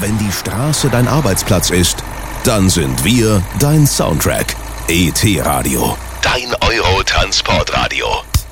Wenn die Straße dein Arbeitsplatz ist, dann sind wir dein Soundtrack. ET Radio, dein Euro-Transportradio.